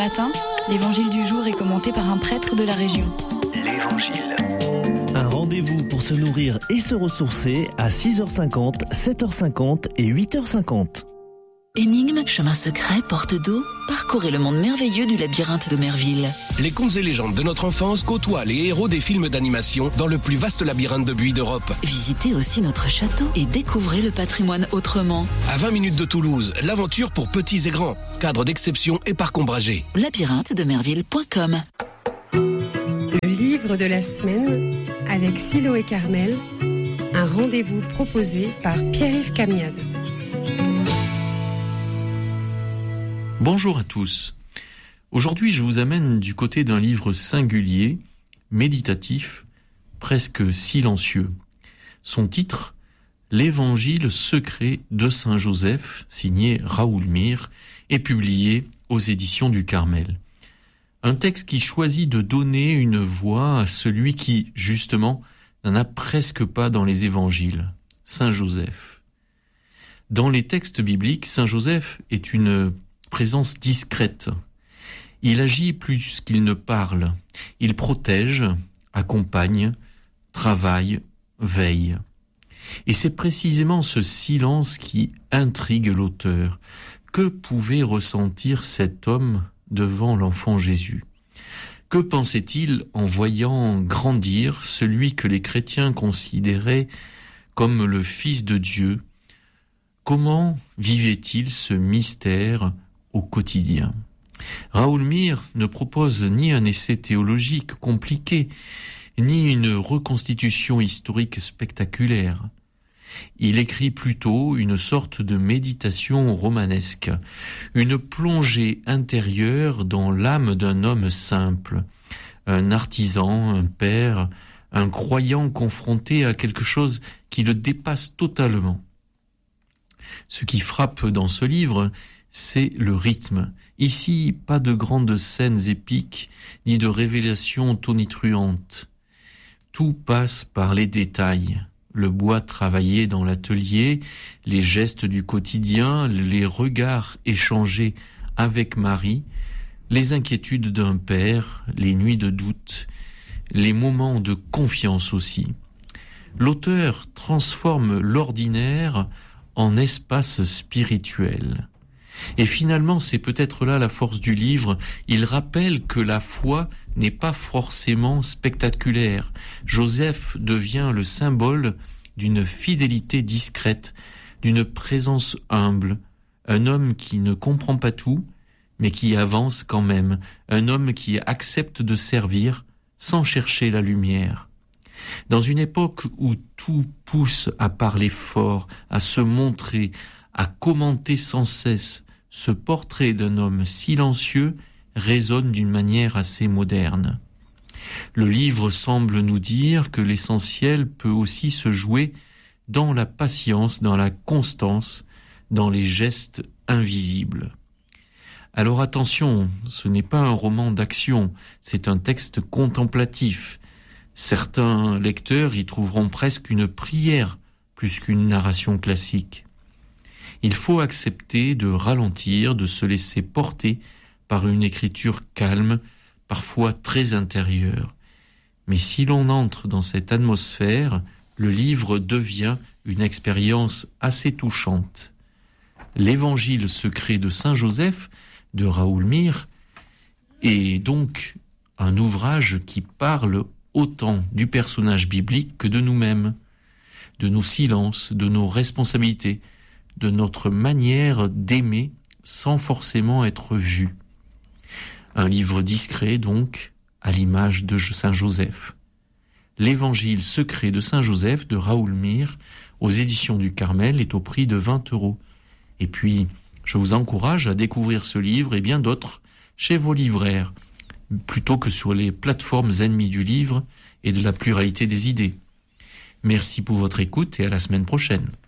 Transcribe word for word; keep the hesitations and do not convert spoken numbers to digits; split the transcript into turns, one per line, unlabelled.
matin, l'évangile du jour est commenté par un prêtre de la région.
L'Évangile.
Un rendez-vous pour se nourrir et se ressourcer à six heures cinquante, sept heures cinquante et huit heures cinquante.
Énigme, chemin secret, porte d'eau, parcourez le monde merveilleux du labyrinthe de Merville.
Les contes et légendes de notre enfance côtoient les héros des films d'animation dans le plus vaste labyrinthe de buis d'Europe.
Visitez aussi notre château et découvrez le patrimoine autrement.
À vingt minutes de Toulouse, l'aventure pour petits et grands. Cadre d'exception et parc ombragé.
labyrinthe de merville point com.
Le livre de la semaine avec Silo et Carmel, un rendez-vous proposé par Pierre-Yves Camiade.
Bonjour à tous. Aujourd'hui, je vous amène du côté d'un livre singulier, méditatif, presque silencieux. Son titre, L'Évangile secret de Saint Joseph, signé Raoul Mir, est publié aux éditions du Carmel. Un texte qui choisit de donner une voix à celui qui, justement, n'en a presque pas dans les évangiles, Saint Joseph. Dans les textes bibliques, Saint Joseph est une présence discrète. Il agit plus qu'il ne parle. Il protège, accompagne, travaille, veille. Et c'est précisément ce silence qui intrigue l'auteur. Que pouvait ressentir cet homme devant l'enfant Jésus? Que pensait-il en voyant grandir celui que les chrétiens considéraient comme le Fils de Dieu? Comment vivait-il ce mystère au quotidien? Raoul Mir ne propose ni un essai théologique compliqué, ni une reconstitution historique spectaculaire. Il écrit plutôt une sorte de méditation romanesque, une plongée intérieure dans l'âme d'un homme simple, un artisan, un père, un croyant confronté à quelque chose qui le dépasse totalement. Ce qui frappe dans ce livre, c'est le rythme. Ici, pas de grandes scènes épiques, ni de révélations tonitruantes. Tout passe par les détails. Le bois travaillé dans l'atelier, les gestes du quotidien, les regards échangés avec Marie, les inquiétudes d'un père, les nuits de doute, les moments de confiance aussi. L'auteur transforme l'ordinaire en espace spirituel. Et finalement, c'est peut-être là la force du livre, il rappelle que la foi n'est pas forcément spectaculaire. Joseph devient le symbole d'une fidélité discrète, d'une présence humble, un homme qui ne comprend pas tout, mais qui avance quand même, un homme qui accepte de servir sans chercher la lumière. Dans une époque où tout pousse à parler fort, à se montrer, à commenter sans cesse, ce portrait d'un homme silencieux résonne d'une manière assez moderne. Le livre semble nous dire que l'essentiel peut aussi se jouer dans la patience, dans la constance, dans les gestes invisibles. Alors attention, ce n'est pas un roman d'action, c'est un texte contemplatif. Certains lecteurs y trouveront presque une prière plus qu'une narration classique. Il faut accepter de ralentir, de se laisser porter par une écriture calme, parfois très intérieure. Mais si l'on entre dans cette atmosphère, le livre devient une expérience assez touchante. L'Évangile secret de Saint Joseph, de Raoul Mir, est donc un ouvrage qui parle autant du personnage biblique que de nous-mêmes, de nos silences, de nos responsabilités, de notre manière d'aimer sans forcément être vu. Un livre discret, donc, à l'image de Saint Joseph. L'Évangile secret de Saint Joseph de Raoul Mir, aux éditions du Carmel, est au prix de vingt euros. Et puis, je vous encourage à découvrir ce livre et bien d'autres chez vos libraires, plutôt que sur les plateformes ennemies du livre et de la pluralité des idées. Merci pour votre écoute et à la semaine prochaine.